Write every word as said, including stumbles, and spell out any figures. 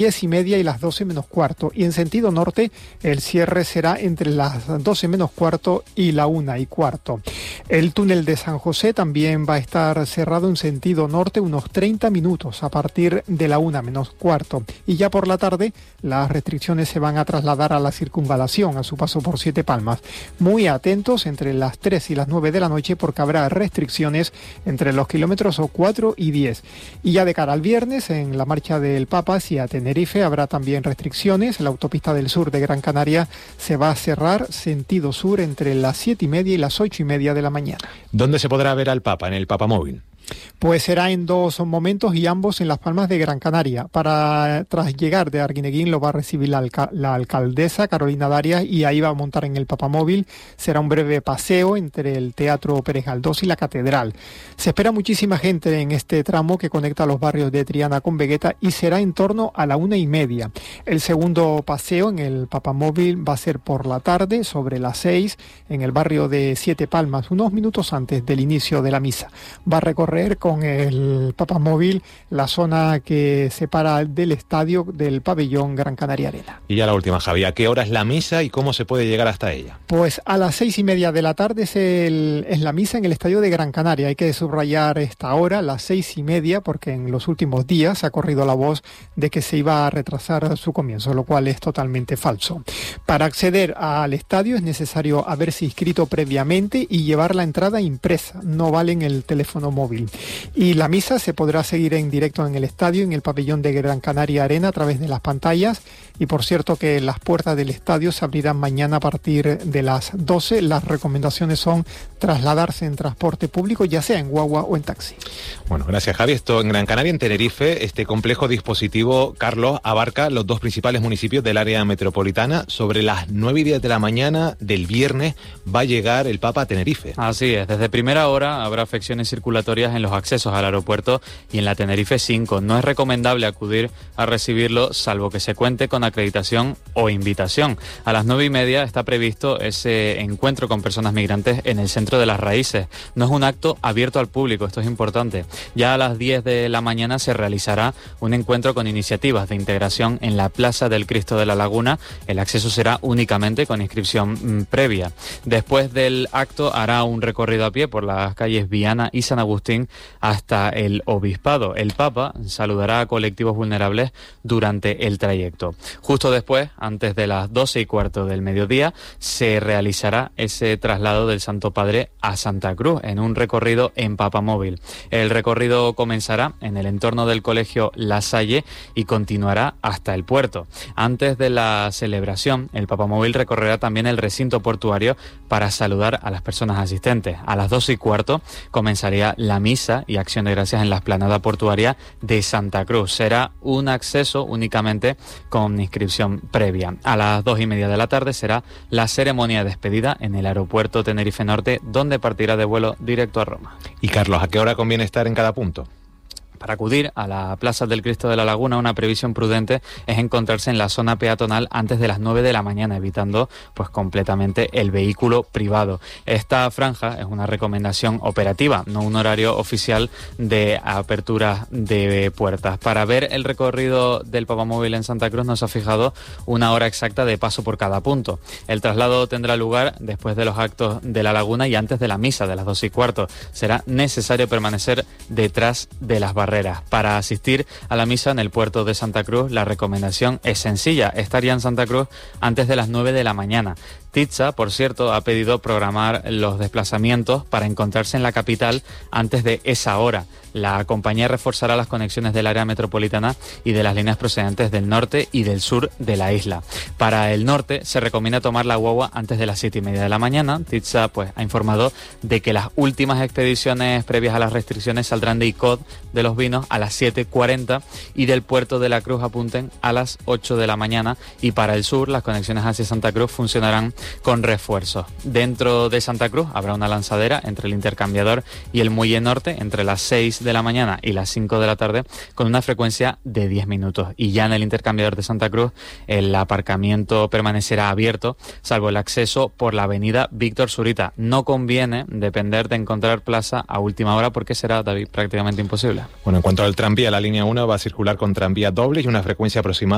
diez y media y las doce menos cuarto, y en sentido norte el cierre será entre las doce menos cuarto y la una y cuarto. El túnel de San José también va a estar cerrado en sentido norte unos treinta minutos a partir de la una menos cuarto, y ya por la tarde las restricciones se van a trasladar a la circunvalación a su paso por Siete Palmas. Muy atentos entre las tres y las nueve de la noche porque habrá restricciones entre los kilómetros cuatro y diez. Y ya de cara al viernes en la marcha del Papa hacia Tenerife Tenerife habrá también restricciones. La autopista del sur de Gran Canaria se va a cerrar sentido sur entre las siete y media y las ocho y media de la mañana. ¿Dónde se podrá ver al Papa? ¿En el Papamóvil? Pues será en dos momentos y ambos en Las Palmas de Gran Canaria. Para tras llegar de Arguineguín lo va a recibir la, alca- la alcaldesa Carolina Darias y ahí va a montar en el Papamóvil. Será un breve paseo entre el Teatro Pérez Galdós y la Catedral. Se espera muchísima gente en este tramo que conecta los barrios de Triana con Vegueta y será en torno a la una y media. El segundo paseo en el Papamóvil va a ser por la tarde, sobre las seis, en el barrio de Siete Palmas, unos minutos antes del inicio de la misa. Va a recorrer con el Papamóvil la zona que separa del estadio del pabellón Gran Canaria Arena. Y ya la última, Javi, ¿a qué hora es la misa y cómo se puede llegar hasta ella? Pues a las seis y media de la tarde es, el, es la misa en el estadio de Gran Canaria. Hay que subrayar esta hora, las seis y media, porque en los últimos días ha corrido la voz de que se iba a retrasar su comienzo, lo cual es totalmente falso. Para acceder al estadio es necesario haberse inscrito previamente y llevar la entrada impresa. No vale en el teléfono móvil. Y la misa se podrá seguir en directo en el estadio, en el pabellón de Gran Canaria Arena, a través de las pantallas. Y por cierto que las puertas del estadio se abrirán mañana a partir de las doce. Las recomendaciones son trasladarse en transporte público, ya sea en guagua o en taxi. Bueno, gracias, Javi. Esto en Gran Canaria, en Tenerife, este complejo dispositivo, Carlos, abarca los dos principales municipios del área metropolitana. Sobre las nueve y diez de la mañana del viernes va a llegar el Papa a Tenerife. Así es, desde primera hora habrá afecciones circulatorias en los accesos al aeropuerto y en la Tenerife cinco. No es recomendable acudir a recibirlo salvo que se cuente con acreditación o invitación. A las nueve y media está previsto ese encuentro con personas migrantes en el Centro de las Raíces. No es un acto abierto al público, esto es importante. Ya a las diez de la mañana se realizará un encuentro con iniciativas de integración en la Plaza del Cristo de la Laguna. El acceso será únicamente con inscripción mmm, previa. Después del acto hará un recorrido a pie por las calles Viana y San Agustín hasta el Obispado. El Papa saludará a colectivos vulnerables durante el trayecto. Justo después, antes de las doce y cuarto del mediodía, se realizará ese traslado del Santo Padre a Santa Cruz en un recorrido en Papamóvil. El recorrido comenzará en el entorno del colegio La Salle y continuará hasta el puerto. Antes de la celebración, el Papamóvil recorrerá también el recinto portuario para saludar a las personas asistentes. A las doce y cuarto comenzaría la misa y acción de gracias en la explanada portuaria de Santa Cruz. Será un acceso únicamente con inscripción previa. A las dos y media de la tarde será la ceremonia de despedida en el aeropuerto Tenerife Norte, donde partirá de vuelo directo a Roma. Y Carlos, ¿a qué hora conviene estar en cada punto? Para acudir a la Plaza del Cristo de la Laguna, una previsión prudente es encontrarse en la zona peatonal antes de las nueve de la mañana, evitando pues completamente el vehículo privado. Esta franja es una recomendación operativa, no un horario oficial de apertura de puertas. Para ver el recorrido del Papamóvil en Santa Cruz nos ha fijado una hora exacta de paso por cada punto. El traslado tendrá lugar después de los actos de la Laguna y antes de la misa de las dos y cuarto. Será necesario permanecer detrás de las barreras. Para asistir a la misa en el puerto de Santa Cruz, la recomendación es sencilla, estaría en Santa Cruz antes de las nueve de la mañana. Titsa, por cierto, ha pedido programar los desplazamientos para encontrarse en la capital antes de esa hora. La compañía reforzará las conexiones del área metropolitana y de las líneas procedentes del norte y del sur de la isla. Para el norte se recomienda tomar la guagua antes de las siete y media de la mañana. Titsa pues, ha informado de que las últimas expediciones previas a las restricciones saldrán de I C O D de Los Vinos a las siete cuarenta y del puerto de la Cruz, apunten, a las ocho de la mañana. Y para el sur las conexiones hacia Santa Cruz funcionarán con refuerzos. Dentro de Santa Cruz habrá una lanzadera entre el intercambiador y el muelle norte entre las seis de la mañana y las cinco de la tarde con una frecuencia de diez minutos. Y ya en el intercambiador de Santa Cruz el aparcamiento permanecerá abierto salvo el acceso por la avenida Víctor Zurita. No conviene depender de encontrar plaza a última hora porque será, David, prácticamente imposible. Bueno, en cuanto al tranvía, la línea uno va a circular con tranvía doble y una frecuencia aproximada